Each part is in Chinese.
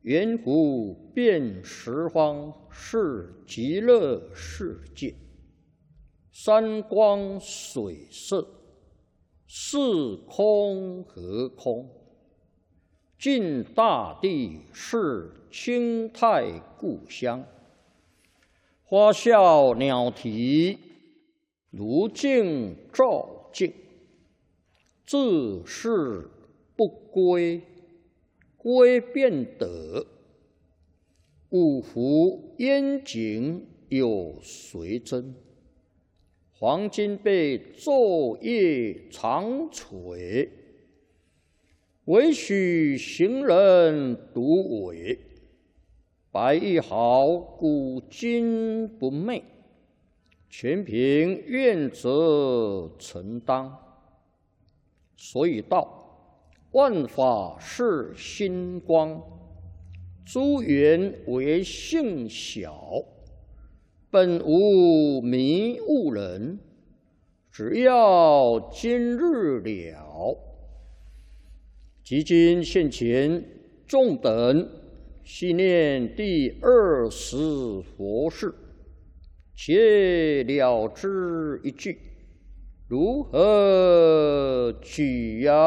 圆湖遍十方是极乐世界，山光水色，是空和空。尽大地是清泰故乡，花笑鸟啼，如镜照镜。自是不归，归便得。五湖烟景有谁真？黄金被昼夜长垂，唯许行人独伟。白玉毫古今不昧，全凭愿者承当。所以道，万法是心光，诸缘为性小，本无迷悟人。只要今日了，即今现前，众等细念第20佛事，且了之一句。如何取样？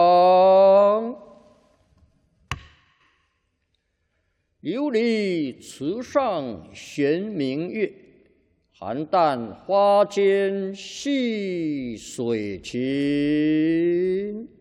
琉璃池上悬明月，邯郸花间戏水情。